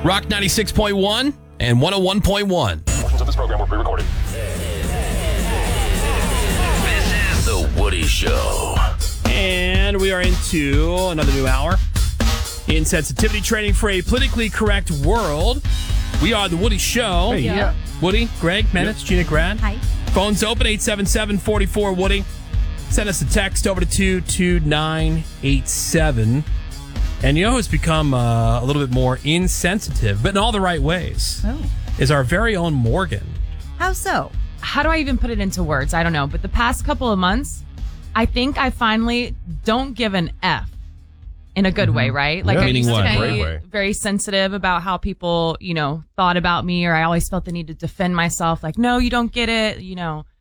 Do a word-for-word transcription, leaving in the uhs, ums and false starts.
Rock ninety-six point one and one oh one point one. Portions of this program were pre-recorded. This is The Woody Show. And we are into another new hour in sensitivity training for a politically correct world. We are The Woody Show. Hey, yeah. Woody, Greg, Menace, Gina, Grad. Hi. Phone's open, eight seven seven, four four, Woody. Send us a text over to two two nine eight seven. And you know who's become uh, a little bit more insensitive, but in all the right ways, Oh. is our very own Morgan. How so? How do I even put it into words? I don't know. But the past couple of months, I think I finally don't give an F in a good way, right? Like Yeah. I Meaning used what? to Great be way. very sensitive about how people, you know, thought about me, or I always felt the need to defend myself. Like, no, you don't get it, you know.